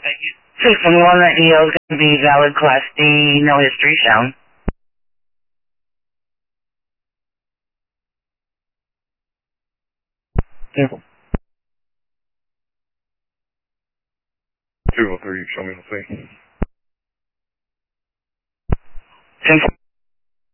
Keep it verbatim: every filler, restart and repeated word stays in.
System one, that E O is going to be valid Class D, no history shown. Vehicle. two oh three, show me the thing. ten